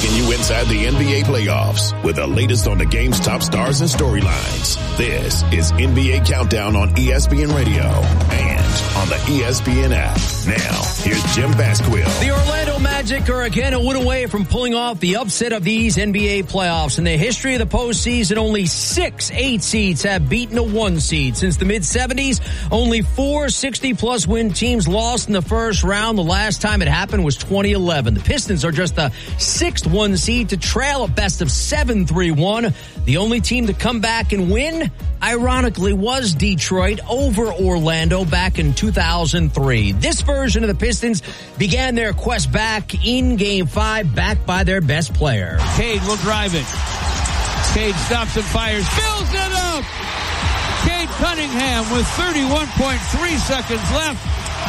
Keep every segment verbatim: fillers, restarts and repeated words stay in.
taking you inside the N B A playoffs with the latest on the game's top stars and storylines. This is N B A Countdown on E S P N Radio and on the E S P N app. Now, here's Jim Basquill. The Orlando Magic are again a win away from pulling off the upset of these N B A playoffs. In the history of the postseason, only six eight seeds have beaten a one seed. Since the mid-seventies, only four sixty-plus win teams lost in the first round. The last time it happened was twenty eleven. The Pistons are just the sixth one seed to trail a best of seven three one. The only team to come back and win, ironically, was Detroit over Orlando back in two thousand three. This version of the Pistons began their quest back in Game five, backed by their best player. Cade will drive it. Cade stops and fires. Fills it up! Cade Cunningham with thirty-one point three seconds left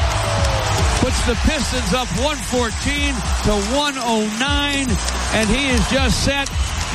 puts the Pistons up one fourteen to one oh nine, and he has just set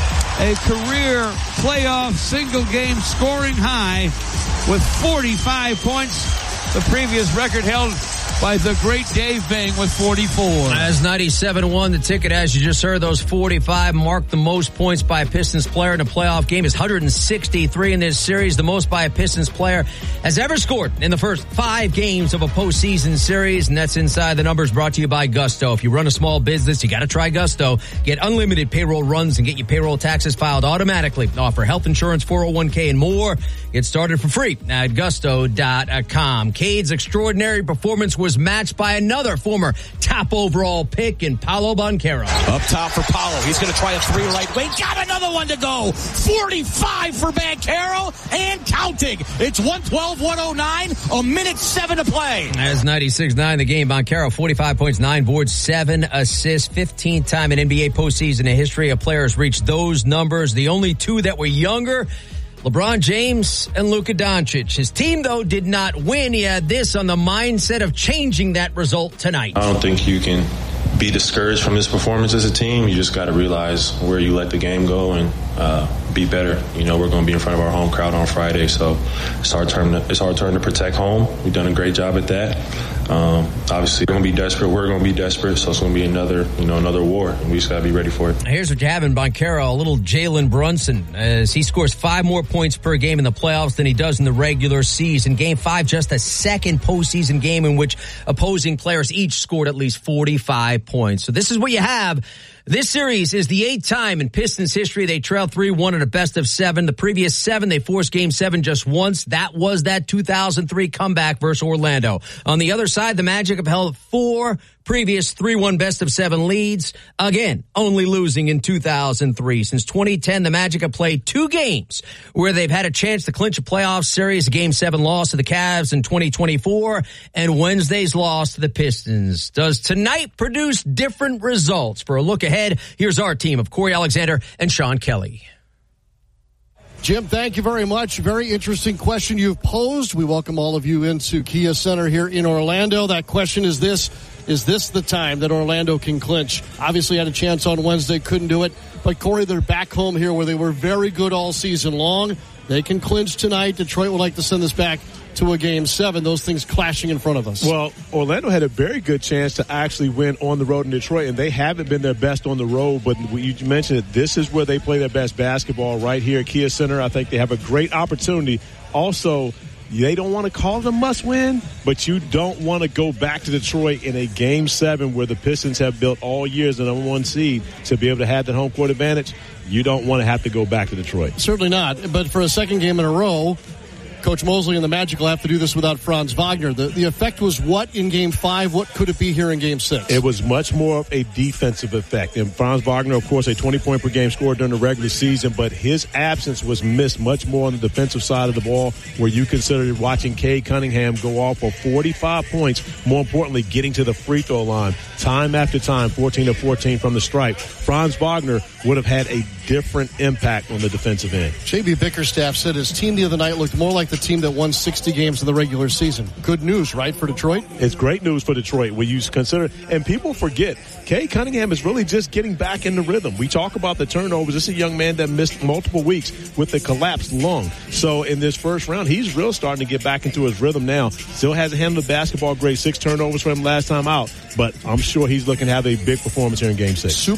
a career playoff single-game scoring high with forty-five points. The previous record held by the great Dave Bing with forty-four. As ninety-seven won the ticket, as you just heard, those forty-five marked the most points by a Pistons player in a playoff game. Is one hundred sixty-three in this series, the most by a Pistons player has ever scored in the first five games of a postseason series, and that's inside the numbers brought to you by Gusto. If you run a small business, you got to try Gusto. Get unlimited payroll runs and get your payroll taxes filed automatically. Offer health insurance, four oh one k, and more. Get started for free at gusto dot com. Cade's extraordinary performance was matched by another former top overall pick in Paolo Banchero. Up top for Paolo. He's going to try a three right wing. Got another one to go. forty-five for Banchero and counting. It's one twelve one oh nine. A minute seven to play. As ninety-six nine the game, Banchero, forty-five points, nine boards, seven assists. fifteenth time in N B A postseason in history a player has reached those numbers. The only two that were younger, LeBron James and Luka Doncic. His team, though, did not win. He had this on the mindset of changing that result tonight. I don't think you can be discouraged from his performance as a team. You just got to realize where you let the game go and uh, be better. You know, we're going to be in front of our home crowd on Friday, so it's our turn to, it's our turn to protect home. We've done a great job at that. Um, obviously, we're going to be desperate. We're going to be desperate, so it's going to be another, you know, another war, and we just got to be ready for it. Here's what you have in Banchero, a little Jalen Brunson, as he scores five more points per game in the playoffs than he does in the regular season. Game five, just a second postseason game in which opposing players each scored at least forty-five points. So this is what you have. This series is the eighth time in Pistons history they trailed three one at a best of seven. The previous seven, they forced game seven just once. That was that two thousand three comeback versus Orlando. On the other side, the Magic have held four previous three one best of seven leads. Again, only losing in two thousand three. Since twenty ten, the Magic have played two games where they've had a chance to clinch a playoff series. A game seven loss to the Cavs in twenty twenty-four and Wednesday's loss to the Pistons. Does tonight produce different results? For a look ahead, here's our team of Corey Alexander and Sean Kelly. Jim, thank you very much. Very interesting question you've posed. We welcome all of you into Kia Center here in Orlando. That question is this. Is this the time that Orlando can clinch? Obviously had a chance on Wednesday, couldn't do it. But, Corey, they're back home here where they were very good all season long. They can clinch tonight. Detroit would like to send this back to a game seven. Those things clashing in front of us. Well, Orlando had a very good chance to actually win on the road in Detroit, and they haven't been their best on the road. But you mentioned it. This is where they play their best basketball, right here at Kia Center. I think they have a great opportunity. Also, they don't want to call it a must-win, but you don't want to go back to Detroit in a game seven where the Pistons have built all year as the number one seed to be able to have that home court advantage. You don't want to have to go back to Detroit. Certainly not. But for a second game in a row, Coach Mosley and the Magic will have to do this without Franz Wagner. The, the effect was what in Game five? What could it be here in Game six? It was much more of a defensive effect. And Franz Wagner, of course, a twenty-point per game scorer during the regular season, but his absence was missed much more on the defensive side of the ball, where you considered watching Cade Cunningham go off for forty-five points, more importantly, getting to the free throw line time after time, fourteen to fourteen from the stripe. Franz Wagner would have had a different impact on the defensive end. J B Bickerstaff said his team the other night looked more like the team that won sixty games in the regular season. Good news, right, for Detroit? It's great news for Detroit when you consider, and people forget, Cade Cunningham is really just getting back in the rhythm. We talk about the turnovers. This is a young man that missed multiple weeks with a collapsed lung. So in this first round, he's real starting to get back into his rhythm now. Still hasn't handled the basketball great. Six turnovers for him last time out, but I'm sure he's looking to have a big performance here in Game six.